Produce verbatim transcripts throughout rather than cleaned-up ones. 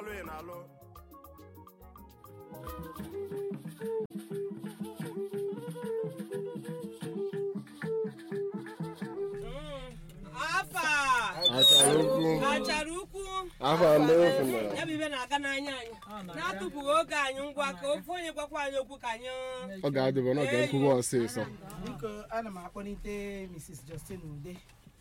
alụ ị na-alụ achara ukwu ya bụ ibe na-aga n'anya anyị na-atụpụghị oge anyị ngwa ka ofu onye gwakwa anyị okwu ka anyị ọ ga-adịbọ n'oge nkwuwa ọsịsọ. Biko ana m akpọlite Missus Justine Ude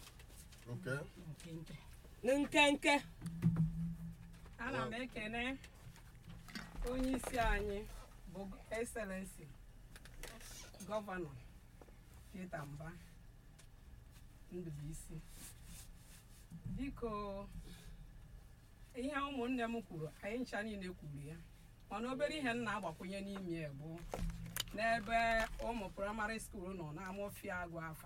nkenke. Ana m ekene onye isi anyị bụ Excellency Gọvanọ Peter Mbah Ndubuisi. Biko ihe ụmụnne m kwuru anyị ncha niile kwuru ya, mana obere ihe m na-agbakwunye n'ime ya bụ n'ebe ụmụ praịmarị skuul nọ n'Amofia Agụ Afa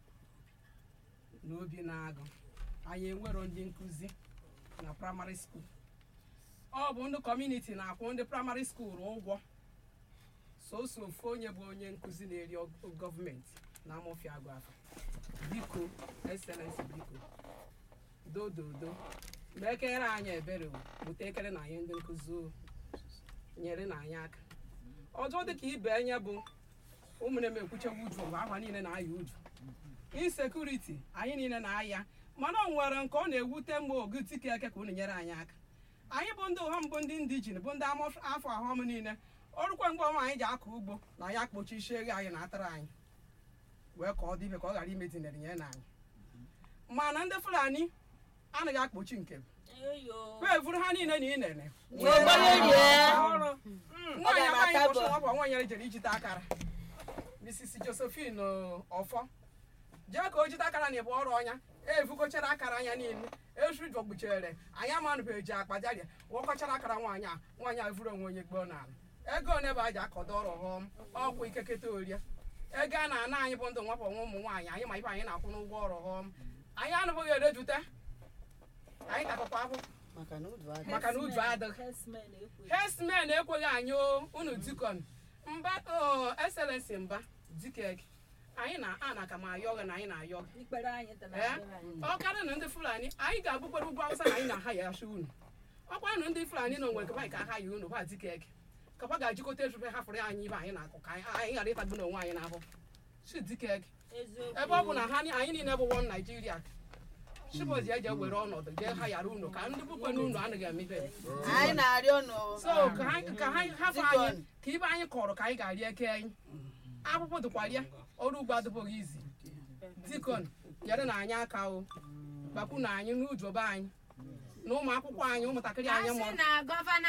na Obi na-agụ, anyị enwero ndị nkụzi na praịmarị skuul. Ọ bụ ndị kọmuniti na-akwụ ndị praịmarị skuul ụgwọ, soso ofu onye bụ onye nkụzi na-eri gọọmenti na Amofia Agụ Afa. Biko Excellency, biko dododo mekere anyị ebere bute ekere na anyị ndị nkụzi nyere na anyị aka. Ọzọ dị ka ibe enye bụ ụmụnne m ekwuchewa uju bụ akwa niile na-aya uju, insekuriti anyị niile na-aya, mana ọ nwere nke ọ na-ewute mgbe ogu tike eke ka unu nyere anyị aka. Anyị bụ ndị ụghọm, bụ ndị indijin, bụ ndị afọ ahụm niile. Ọrụkwa mgbe ọma anyị ji akọ ugbo na ya kpochisie ego anyị na-atara anyị wee ka ọ dị ibe ka ọ ghara imetinere nye na anyị. Mana ndị Fulani anaghị akpochi nke wee vụrụ ha niile na inene nwaanyị jere ijite akara. Missus Josephine Ọfọ jee ka o jite akara na ịbụ ọrụ ọnya evukochara akara anya niile esujo gbuchere anyị amanụbeghị ji akpa jaria wọkọchara akara nwaanyị a nwaanyị a vụrụ onwe onye gboo n'ala. Ego one bụ aji akọdo ọrụ họm ọkwa ikeketa orie ego a na-ana anyị bụ ndụ nwapụ nwa ụmụ nwaanyị anyị ma ibe anyị na-akwụ n'ụgwọ ọrụ họm. Anyị anụbụghị edejute anyị takọkwa ahụ maka na uju adịghị. Herdsmen ekweghị anyị unu dikon Mbah Excellency Mbah dikek anyị na ana ka ma ayọghị na anyị na-ayọghị ọ karịa na ndị Fulani anyị ga-abụkwara ugwu Awụsa na anyị na ha ya asha unu. Ọkwa nụ ndị Fulani na onwere kaba ka ha ya unu ba dikek kaba ga-ajikọta ezube ha fụrụ anyị ibe anyị na-akụ ka anyị ghara ịtagbu n'onwe anyị n'ahụ si dikek ebe ọ bụ na ha anyị niile bụ one Nigeria. Chibozi eje were ọnọdụ jee ha yara unu ka ndị bụkwe n'unu anaghị emebe anyị na-arịọ nụ so ka ha hafụ anyị ka ibe anyị kọrọ ka anyị ga-arị eke anyị. Akwụkwọ dịkwarịa ọrụ ugbo adịbụghị izi. Dikon nyere na anyị aka o gbakwu na anyị n'ujobe anyị na ụmụ akwụkwọ anyị ụmụntakịrị anyị mụrụ.